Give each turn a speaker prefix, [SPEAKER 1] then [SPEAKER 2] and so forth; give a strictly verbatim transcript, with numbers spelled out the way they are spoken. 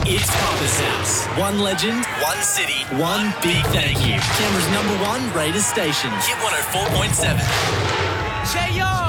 [SPEAKER 1] It's Papa's House. One legend, one city, one big thank you. Canberra's number one Raiders station. Hit one oh four point seven.
[SPEAKER 2] J O!